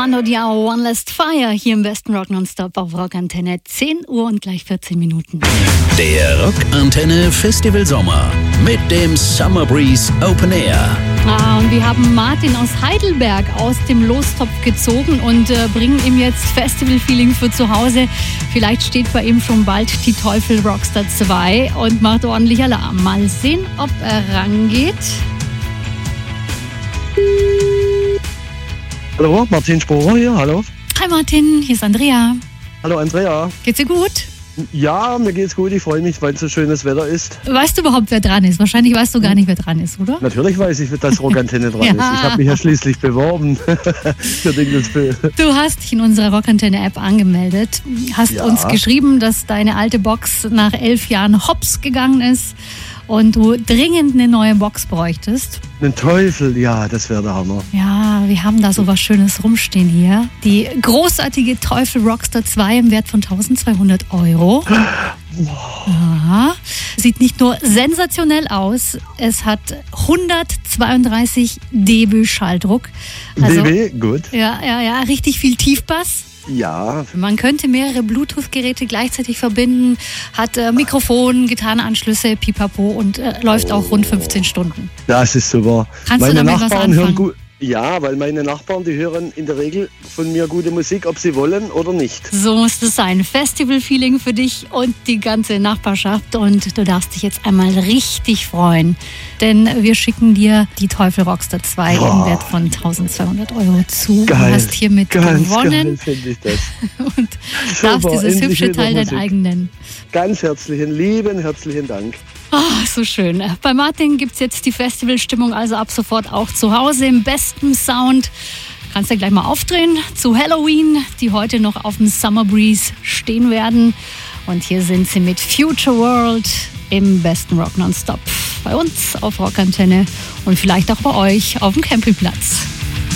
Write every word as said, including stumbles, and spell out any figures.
Mando Diao, One Last Fire hier im besten Rock Nonstop auf Rockantenne. zehn Uhr und gleich vierzehn Minuten. Der Rockantenne Festival Sommer mit dem Summer Breeze Open Air. Ah, und wir haben Martin aus Heidelberg aus dem Lostopf gezogen und äh, bringen ihm jetzt Festival-Feeling für zu Hause. Vielleicht steht bei ihm schon bald die Teufel Rockstar zwei und macht ordentlich Alarm. Mal sehen, ob er rangeht. Hallo, Martin Sporer hier, hallo. Hi Martin, hier ist Andrea. Hallo Andrea. Geht's dir gut? Ja, mir geht's gut, ich freue mich, weil es so schönes Wetter ist. Weißt du überhaupt, wer dran ist? Wahrscheinlich weißt du gar nicht, wer dran ist, oder? Natürlich weiß ich, dass Rockantenne dran Ja. ist. Ich habe mich ja schließlich beworben für Dinglesville. Du hast dich in unserer Rockantenne-App angemeldet, hast Ja. uns geschrieben, dass deine alte Box nach elf Jahren hops gegangen ist und du dringend eine neue Box bräuchtest. Ein Teufel, ja, das wäre der Hammer. Ja, wir haben da so was Schönes rumstehen hier. Die großartige Teufel Rockstar zwei im Wert von tausendzweihundert Euro. Ja. Sieht nicht nur sensationell aus, es hat hundertzweiunddreißig Dezibel Schalldruck. Also, D B, gut. ja, ja, ja, richtig viel Tiefbass. Ja, Man könnte mehrere Bluetooth-Geräte gleichzeitig verbinden, hat äh, Mikrofon, Gitarrenanschlüsse, Pipapo und äh, läuft auch rund fünfzehn Stunden. das ist super. Kannst du meine damit was Nachbarn anfangen? hören gut. Ja, weil meine Nachbarn, die hören in der Regel von mir gute Musik, ob sie wollen oder nicht. So muss es sein. Festival-Feeling für dich und die ganze Nachbarschaft. Und du darfst dich jetzt einmal richtig freuen. Denn wir schicken dir die Teufel Rockstar zwei Boah. im Wert von tausendzweihundert Euro zu. Geil. Du hast hiermit Ganz gewonnen geil finde ich das. und Super, darfst dieses endlich hübsche wieder Teil dein Musik. eigen nennen. Ganz herzlichen, lieben, herzlichen Dank. Ah, so schön. Bei Martin gibt es jetzt die Festivalstimmung also ab sofort auch zu Hause im besten Sound. Kannst ja gleich mal aufdrehen zu Halloween, die heute noch auf dem Summer Breeze stehen werden. Und hier sind sie mit Future World im besten Rock Nonstop. Bei uns auf Rockantenne und vielleicht auch bei euch auf dem Campingplatz.